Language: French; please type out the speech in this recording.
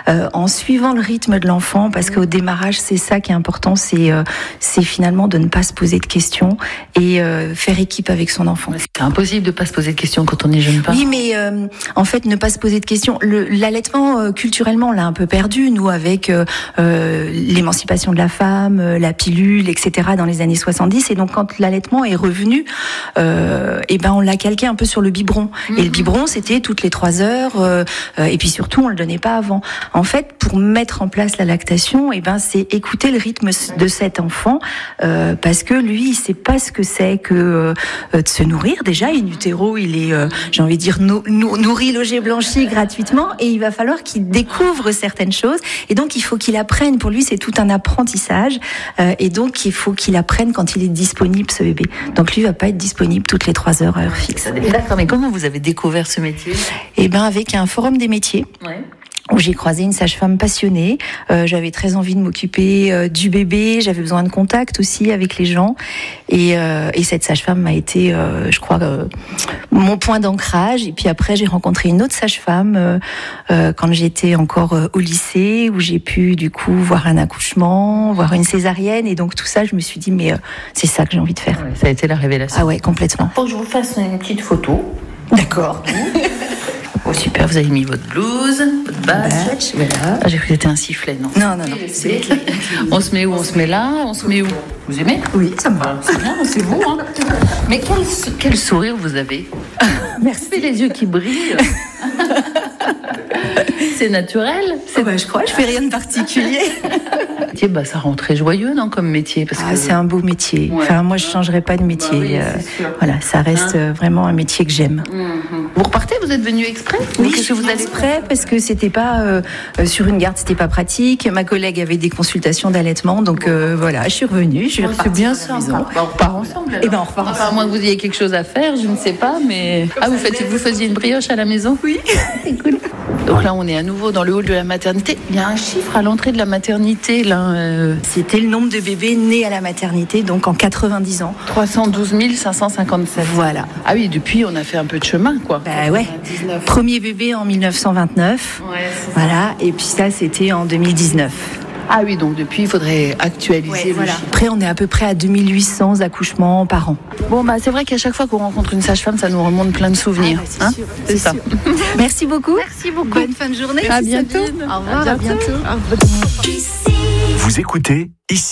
en suivant le rythme de l'enfant, parce qu'au démarrage, c'est ça qui est important, c'est finalement de ne pas se poser de questions et faire équipe avec son enfant. C'est impossible de ne pas se poser de questions quand on est jeune parent. Oui, mais en fait, ne pas se poser de questions. L'allaitement, culturellement, on l'a un peu perdu, nous, avec l'émancipation de la femme, la pilule, etc., dans les années 70. Et donc, quand l'allaitement est revenu, on l'a calqué un peu sur le biberon. Et le biberon, c'était toutes les 3 heures. Et puis surtout, on le donnait pas avant. En fait, pour mettre en place la lactation, c'est écouter le rythme de cet enfant, parce que lui, il sait pas ce que c'est que de se nourrir. Déjà, in utero, il est, j'ai envie de dire, nourri, logé, blanchi gratuitement, et il va falloir qu'il découvre certaines choses. Et donc, il faut qu'il apprenne. Pour lui, c'est tout un apprentissage. Et donc, il faut qu'il apprenne quand il est disponible, ce bébé. Donc, lui, il va pas être disponible toutes les 3 heures à heure fixe. D'accord, mais comment vous avez découvert ce métier ? Avec un forum des métiers. Ouais. Où j'ai croisé une sage-femme passionnée. J'avais très envie de m'occuper du bébé. J'avais besoin de contact aussi avec les gens. Et cette sage-femme m'a été, je crois, mon point d'ancrage. Et puis après, j'ai rencontré une autre sage-femme quand j'étais encore au lycée, où j'ai pu du coup voir un accouchement, voir une césarienne. Et donc tout ça, je me suis dit, mais c'est ça que j'ai envie de faire. Ouais, ça a été la révélation. Ah ouais, complètement. Faut que je vous fasse une petite photo. D'accord. Oh super, vous avez mis votre blouse, votre badge. Voilà. Ah, j'ai cru que c'était un sifflet, non ? Non. On se met où ? On se met là ? On se met où ? Vous aimez ? Oui, ça me va. C'est bien, c'est vous, hein ? Mais quel sourire vous avez ? Merci. Les yeux qui brillent. C'est naturel. Je crois, je fais rien de particulier. Ça rend très joyeux, non, comme métier, parce que c'est un beau métier. Ouais. Enfin, moi, je changerais pas de métier. Voilà, ça reste vraiment un métier que j'aime. Vous repartez ? Vous êtes venu exprès ? Oui, je suis exprès parce que c'était pas sur une garde, c'était pas pratique. Ma collègue avait des consultations d'allaitement, donc voilà, je suis revenue. C'est bien ça. On repart ensemble. Alors. On repart ensemble. À moins que vous ayez quelque chose à faire, je ne sais pas, mais vous faisiez une brioche à la maison ? Oui. C'est cool. Donc là, on est à nouveau dans le hall de la maternité. Il y a un chiffre à l'entrée de la maternité, là. C'était le nombre de bébés nés à la maternité, donc en 90 ans. 312 557. Voilà. Ah oui, depuis, on a fait un peu de chemin, quoi. Ouais. Premier bébé en 1929. Ouais, voilà. Et puis ça, c'était en 2019. Ah oui, donc depuis, il faudrait actualiser le chiffre. Après, on est à peu près à 2800 accouchements par an. Bon, c'est vrai qu'à chaque fois qu'on rencontre une sage-femme, ça nous remonte plein de souvenirs. C'est ça. Merci beaucoup. Merci beaucoup. Bonne fin de journée. À bientôt. Au revoir. À bientôt. Vous écoutez ici.